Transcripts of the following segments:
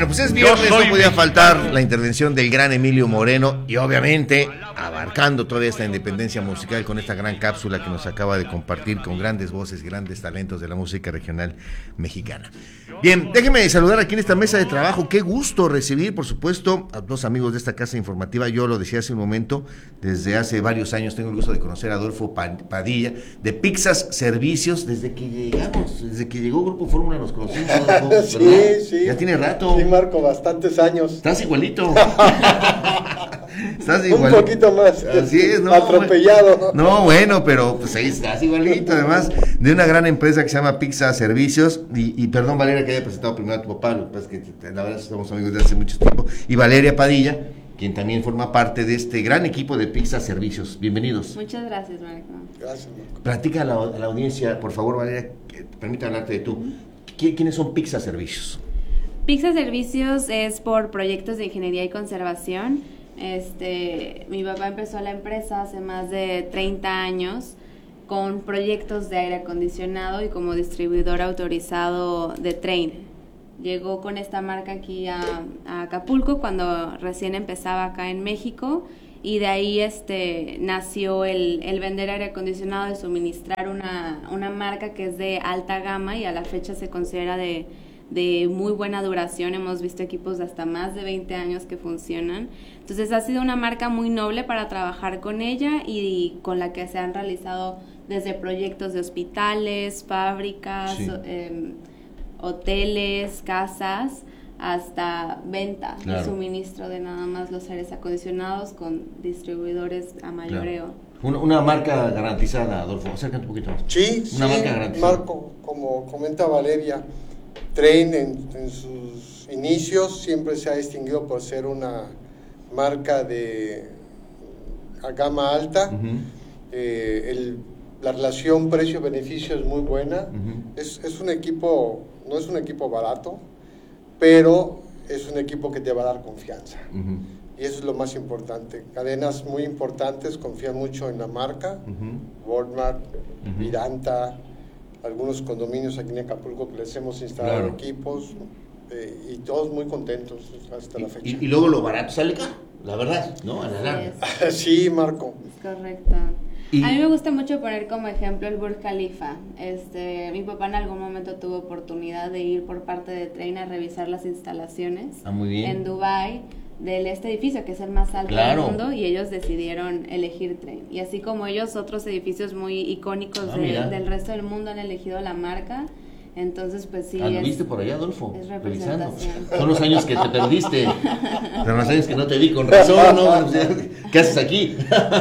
pues es viernes, no podía faltar la intervención del gran Emilio Moreno y obviamente abarcando toda esta independencia musical con esta gran cápsula que nos acaba de compartir con grandes voces, grandes talentos de la música regional mexicana. Bien, déjeme saludar aquí en esta mesa de trabajo. Qué gusto recibir, por supuesto, a dos amigos de esta casa informativa. Yo lo decía hace un momento, desde hace varios años tengo el gusto de conocer a Adolfo Padilla, de Pixas Servicios, desde que llegamos, desde que llegó Grupo Fórmula nos conocimos, Adolfo, ¿verdad? Sí. Ya tiene rato. Sí, Marco, bastantes años. Estás igualito. Estás igual. Un poquito más. Así es, ¿no? Atropellado. No, bueno, pero pues ahí estás igualito, además, de una gran empresa que se llama Pixas Servicios. Y perdón, Valeria, que haya presentado primero a tu papá, lo que pasa es que la verdad somos amigos de hace mucho tiempo. Y Valeria Padilla, quien también forma parte de este gran equipo de Pixas Servicios. Bienvenidos. Muchas gracias, Marco. Gracias, Marco. Platica a la audiencia, por favor, Valeria, permítame hablarte de tú. ¿Quiénes son Pixas Servicios? Pixas Servicios es por proyectos de ingeniería y conservación. Mi papá empezó la empresa hace más de 30 años con proyectos de aire acondicionado y como distribuidor autorizado de Trane. Llegó con esta marca aquí a Acapulco cuando recién empezaba acá en México y de ahí nació el vender aire acondicionado y suministrar una marca que es de alta gama y a la fecha se considera de muy buena duración. Hemos visto equipos de hasta más de 20 años que funcionan. Entonces ha sido una marca muy noble para trabajar con ella y con la que se han realizado desde proyectos de hospitales, fábricas, sí, hoteles, casas, hasta venta y suministro de nada más los aires acondicionados con distribuidores a mayoreo. Claro. Una marca garantizada, Adolfo, acércate un poquito más. Sí, marca garantizada. Marco, como comenta Valeria, Trane en sus inicios siempre se ha distinguido por ser una marca a gama alta. La relación precio-beneficio es muy buena. Es un equipo, no es un equipo barato, pero es un equipo que te va a dar confianza. Y eso es lo más importante. Cadenas muy importantes confían mucho en la marca. Walmart, Vidanta, algunos condominios aquí en Acapulco que les hemos instalado equipos, y todos muy contentos hasta la fecha. Y luego lo barato sale caro, la verdad, ¿no? A la larga. Sí, Marco. Es correcto. A mí me gusta mucho poner como ejemplo el Burj Khalifa. Mi papá en algún momento tuvo oportunidad de ir por parte de Trane a revisar las instalaciones muy bien, en Dubái de este edificio que es el más alto del mundo y ellos decidieron elegir Trane. Y así como ellos, otros edificios muy icónicos del resto del mundo han elegido la marca. Entonces, pues sí. ¿Lo viste por allá, Adolfo? Es representación. Son los años que te perdiste. Son los años que no te vi con razón, ¿no? ¿Qué haces aquí?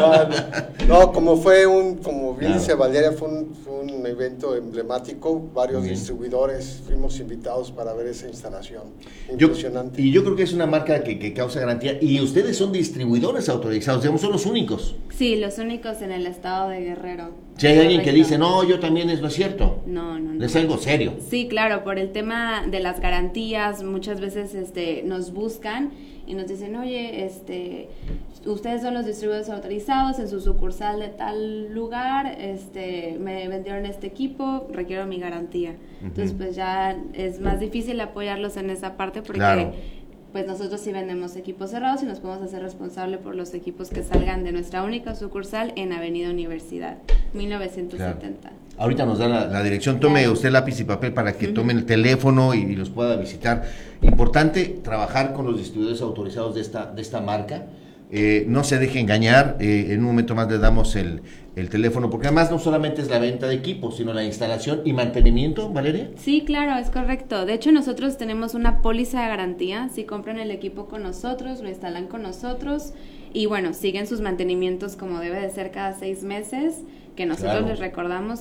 No, como bien dice Valeria, fue un evento emblemático. Varios distribuidores fuimos invitados para ver esa instalación. Impresionante. Yo creo que es una marca que causa garantía. Y ustedes son distribuidores autorizados, digamos, son los únicos. Sí, los únicos en el estado de Guerrero. Si hay alguien que dice, no, yo también, no es cierto. No. Es algo serio. Sí, claro, por el tema de las garantías, muchas veces nos buscan y nos dicen, oye, ustedes son los distribuidores autorizados en su sucursal de tal lugar, me vendieron este equipo, requiero mi garantía. Entonces, pues ya es más difícil apoyarlos en esa parte porque pues nosotros sí vendemos equipos cerrados y nos podemos hacer responsable por los equipos que salgan de nuestra única sucursal en Avenida Universidad, 1970. Claro. Ahorita nos da la dirección, tome usted lápiz y papel para que tomen el teléfono y los pueda visitar. Importante trabajar con los distribuidores autorizados de esta marca. No se deje engañar, en un momento más le damos el teléfono, porque además no solamente es la venta de equipos, sino la instalación y mantenimiento, ¿Valeria? Sí, claro, es correcto. De hecho, nosotros tenemos una póliza de garantía. Si compran el equipo con nosotros, lo instalan con nosotros y bueno, siguen sus mantenimientos como debe de ser cada 6 meses, que nosotros les recordamos,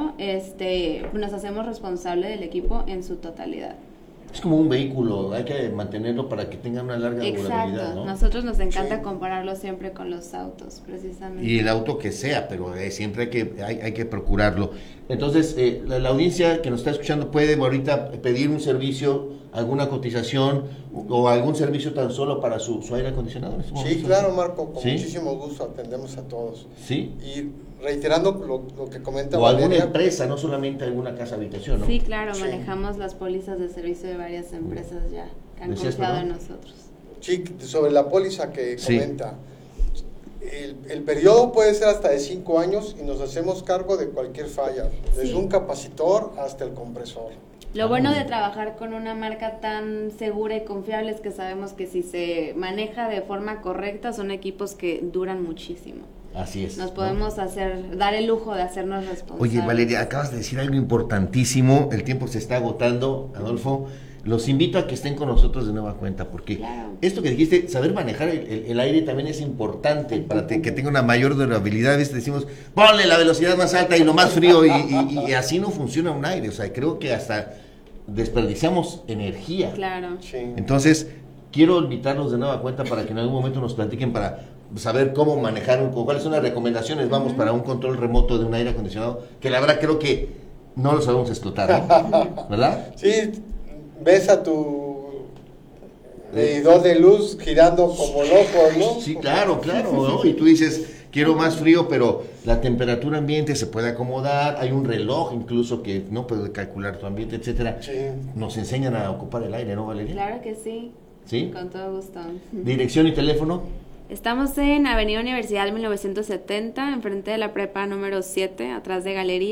nos hacemos responsable del equipo en su totalidad. Es como un vehículo, hay que mantenerlo para que tenga una larga durabilidad, ¿no? Nosotros nos encanta compararlo siempre con los autos, precisamente. Y el auto que sea, pero siempre hay que procurarlo. Entonces, la audiencia que nos está escuchando puede ahorita pedir un servicio, alguna cotización o algún servicio tan solo para su aire acondicionado. Sí, claro, Marco, con muchísimo gusto atendemos a todos. ¿Sí? Y reiterando lo que comenta O Valeria. alguna empresa, no solamente alguna casa habitación, ¿no? Sí, claro, Sí. manejamos las pólizas de servicio de varias empresas ya que han ¿Decías, confiado en perdón? nosotros. Sí, sobre la póliza que Sí. comenta. El periodo puede ser hasta de 5 años y nos hacemos cargo de cualquier falla, desde Sí. un capacitor hasta el compresor. Lo bueno de trabajar con una marca tan segura y confiable es que sabemos que si se maneja de forma correcta son equipos que duran muchísimo. Así es. Nos ¿no? podemos dar el lujo de hacernos responsables. Oye, Valeria, acabas de decir algo importantísimo. El tiempo se está agotando, Adolfo. Los invito a que estén con nosotros de nueva cuenta, porque Claro. esto que dijiste, saber manejar el aire también es importante para que tenga una mayor durabilidad. A veces decimos, ponle la velocidad más alta y lo más frío, y así no funciona un aire. O sea, creo que hasta desperdiciamos energía. Claro. Sí. Entonces, quiero invitarlos de nueva cuenta para que en algún momento nos platiquen para saber cómo manejar, cuáles son las recomendaciones, vamos, para un control remoto de un aire acondicionado, que la verdad creo que no lo sabemos explotar, ¿no? ¿Verdad? Sí, ves a tu medidor de luz girando como loco, ¿no? Sí, claro, ¿no? Y tú dices, quiero más frío, pero la temperatura ambiente se puede acomodar, hay un reloj incluso que no puede calcular tu ambiente, etcétera. Sí. Nos enseñan a ocupar el aire, ¿no, Valeria? Claro que sí. ¿Sí? Con todo gusto. Dirección y teléfono. Estamos en Avenida Universidad 1970, enfrente de la prepa número 7, atrás de Galería.